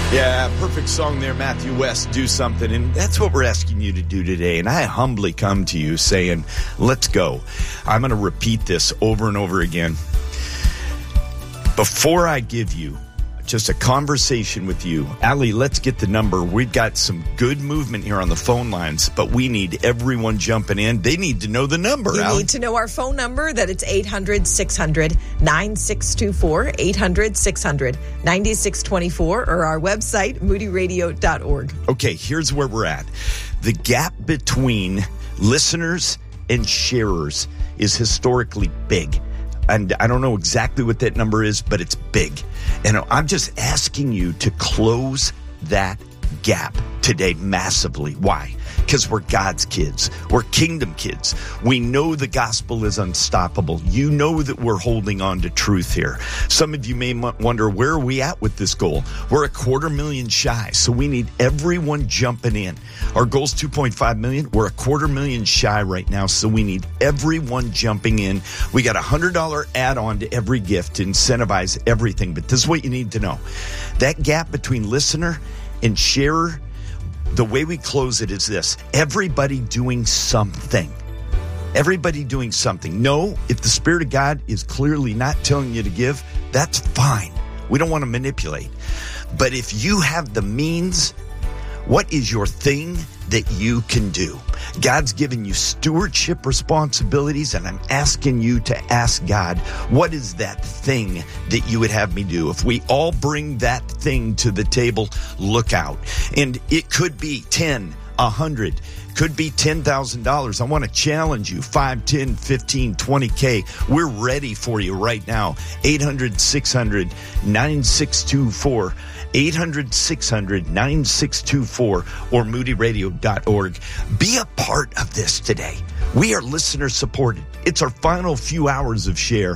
Yeah, perfect song there, Matthew West, Do Something. And that's what we're asking you to do today. And I humbly come to you saying, let's go. I'm going to repeat this over and over again. Before I give you just a conversation with you, Allie, let's get the number. We've got some good movement here on the phone lines, but we need everyone jumping in. They need to know the number, You Allie. need to know our phone number, that it's 800-600-9624, 800-600-9624, or our website, moodyradio.org. Okay, here's where we're at. The gap between listeners and sharers is historically big. And I don't know exactly what that number is, but it's big. And I'm just asking you to close that gap today massively. Why? Because we're God's kids. We're kingdom kids. We know the gospel is unstoppable. You know that we're holding on to truth here. Some of you may wonder, where are we at with this goal? We're 250,000 shy, so we need everyone jumping in. Our goal's 2.5 million. We're 250,000 shy right now, so we need everyone jumping in. We got a $100 add-on to every gift to incentivize everything, but this is what you need to know. That gap between listener and sharer, the way we close it is this: everybody doing something. Everybody doing something. No, if the Spirit of God is clearly not telling you to give, that's fine. We don't want to manipulate. But if you have the means, what is your thing that you can do? God's given you stewardship responsibilities, and I'm asking you to ask God, what is that thing that you would have me do? If we all bring that thing to the table, look out. And it could be 10, 100, could be $10,000. I want to challenge you. 5, 10, 15, 20K. We're ready for you right now. 800-600-9624. 800-600-9624 or moodyradio.org. Be a part of this today. We are listener supported. It's our final few hours of share.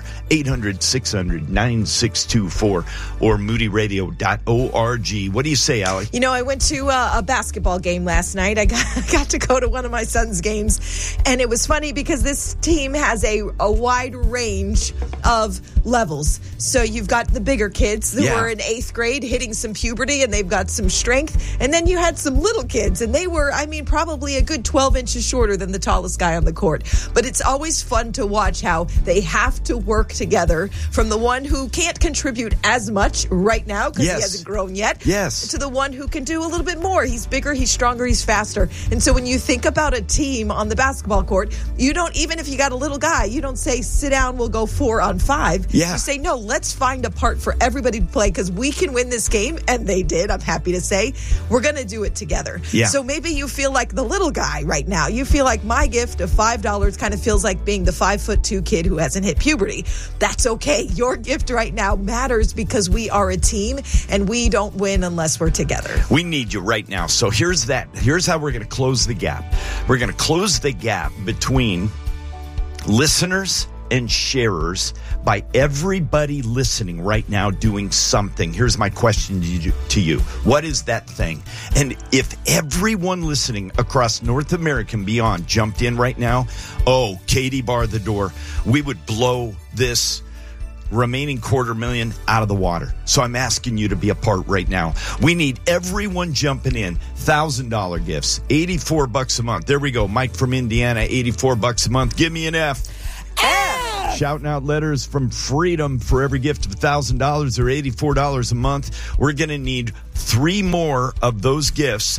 800-600-9624 or moodyradio.org. What do you say, Allie? You know, I went to a basketball game last night. I got to go to one of my son's games, and it was funny because this team has a wide range of levels. So you've got the bigger kids that were in 8th grade hitting some puberty, and they've got some strength. And then you had some little kids, and they were, probably a good 12 inches shorter than the tallest guy on the court. But it's always fun to watch how they have to work together, from the one who can't contribute as much right now because he hasn't grown yet, to the one who can do a little bit more. He's bigger, he's stronger, he's faster. And so when you think about a team on the basketball court, you don't, even if you got a little guy, you don't say, sit down, we'll go 4 on 5. You say, no, let's find a part for everybody to play because we can win this game. And they did, I'm happy to say. We're going to do it together. So maybe you feel like the little guy right now. You feel like my gift of $5 kind of feels like being the 5'2" kid who hasn't hit puberty. That's okay. Your gift right now matters because we are a team and we don't win unless we're together. We need you right now. So here's how we're going to close the gap. We're going to close the gap between listeners and sharers by everybody listening right now doing something. Here's my question to you. What is that thing? And if everyone listening across North America and beyond jumped in right now, Katie bar the door, we would blow this remaining 250,000 out of the water. So I'm asking you to be a part right now. We need everyone jumping in. $1,000 gifts, $84 a month. There we go. Mike from Indiana, $84 a month. Give me an F. Shouting out letters from Freedom for every gift of $1,000 or $84 a month. We're going to need 4 more of those gifts.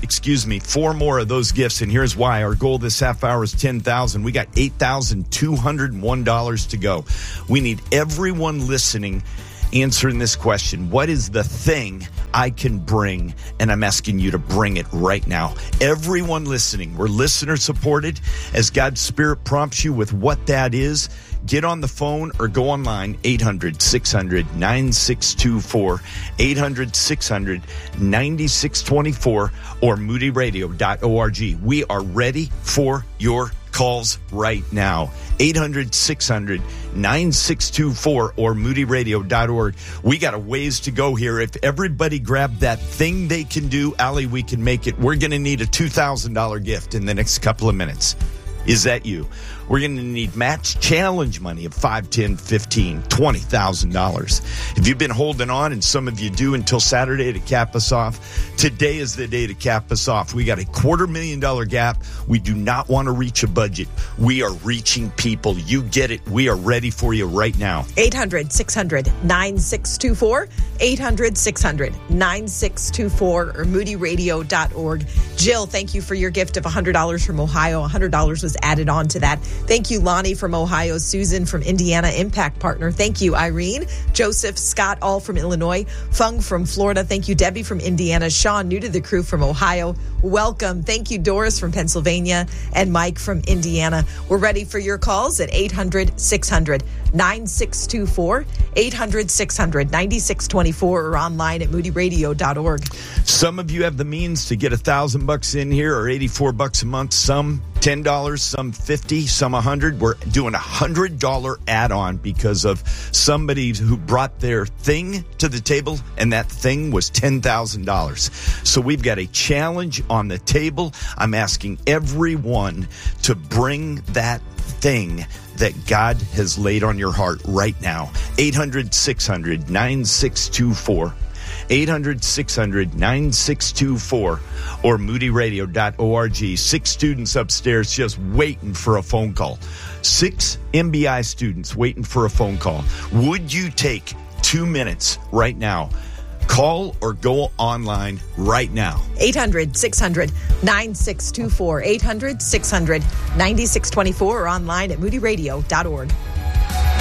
And here's why. Our goal this half hour is $10,000. We got $8,201 to go. We need everyone listening answering this question. What is the thing I can bring? And I'm asking you to bring it right now. Everyone listening, we're listener supported. As God's Spirit prompts you with what that is, get on the phone or go online, 800-600-9624, 800-600-9624, or moodyradio.org. We are ready for your calls right now. 800-600-9624 or moodyradio.org. We got a ways to go here. If everybody grabbed that thing they can do, Allie, we can make it. We're going to need a $2,000 gift in the next couple of minutes. Is that you? We're going to need match challenge money of $5, $10, $15, $20,000. If you've been holding on, and some of you do until Saturday to cap us off, today is the day to cap us off. We got a $250,000 gap. We do not want to reach a budget. We are reaching people. You get it. We are ready for you right now. 800-600-9624, 800-600-9624, or moodyradio.org. Jill, thank you for your gift of $100 from Ohio. $100 was added on to that. Thank you, Lonnie from Ohio, Susan from Indiana, Impact Partner. Thank you, Irene, Joseph, Scott, all from Illinois, Fung from Florida. Thank you, Debbie from Indiana, Sean, new to the crew from Ohio. Welcome. Thank you, Doris from Pennsylvania, and Mike from Indiana. We're ready for your calls at 800-600-9624, 800-600-9624, or online at moodyradio.org. Some of you have the means to get $1,000 in here, or $84 a month. Some $10, some $50, some $100. We're doing a $100 add-on because of somebody who brought their thing to the table, and that thing was $10,000. So we've got a challenge on the table. I'm asking everyone to bring that thing that God has laid on your heart right now. 800-600-9624. 800-600-9624 or moodyradio.org. 6 students upstairs just waiting for a phone call. 6 MBI students waiting for a phone call. Would you take 2 minutes right now? Call or go online right now. 800-600-9624. 800-600-9624 or online at moodyradio.org.